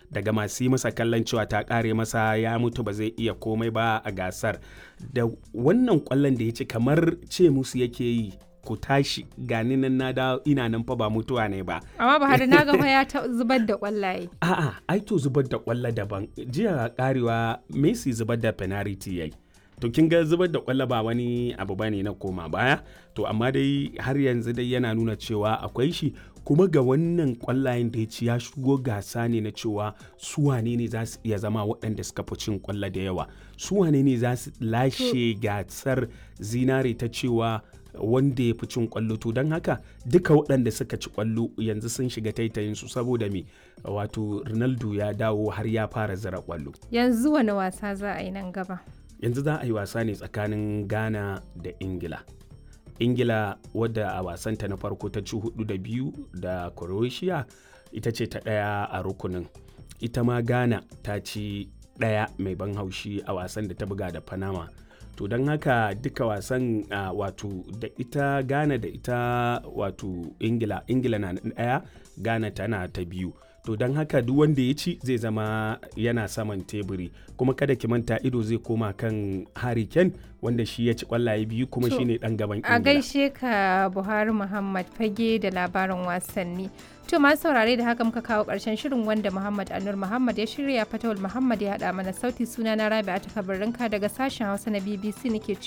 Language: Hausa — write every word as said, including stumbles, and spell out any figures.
daga masu yi masa kallon cewa ta ƙare masa ya mutu ba zai iya komai ba a gasar. Da wannan ƙwallon da ya ci kamar ce musu yake yi ku tashi gani nan na da ina nan fa ba mutuwa ne ba. Amma Buhari na ga ya ta zubar da ƙwallaye. A'a, ai to zubar da ƙwallo daban. Jiya ƙarewa Messi zubar da penalty yayi. To kin ga zubar da ƙwallo ba wani abu bane na koma baya. To amma dai har yanzu dai yana nuna cewa akwai shi, kuma ga wannan ƙwallayen da ya ci ya shigo gasa ne na cewa su wane ne za su iya zama waɗanda suka fi cin ƙwallo da yawa. Su wane ne za su lashe gasar zinare ta cewa wanda ya fi cin ƙwallo. To don haka duka waɗanda suka ci ƙwallo yanzu sun shiga taitayinsu saboda me, wato Ronaldo ya dawo har ya fara zira ƙwallo. Yanzu wani wasa za a yi nan gaba? Yanzu za a yi wasa ne tsakanin Ghana da Ingila. Ingila wadda a wasanta na farko ta ci hudu da biyu da Croatia ita ce ta ɗaya a rukunin. Ita ma Ghana ta ci ɗaya mai ban haushi a wasan da ta buga da Panama. To don haka duka wasan uh, wato da ita Ghana da ita wato Ingila, Ingila na ɗaya, Ghana tana ta biyu. To don haka duk wanda ya ci zai zama yana saman teburi, kuma kada ki manta ido zai koma kan Harry Kane wanda shi ya ci kwallaye biyu kuma shine dan gaban Ingila. A gaishe ka Buhari Muhammad Fage da labarin wasanni. To masu saurare da haka muka kawo ƙarshen shirin wanda Muhammad Anur Muhammad ya shirya, Fatawul Muhammad ya haɗa mana sauti. Suna na Rabi'a ta Kabarinka daga sashen Hausa na B B C nake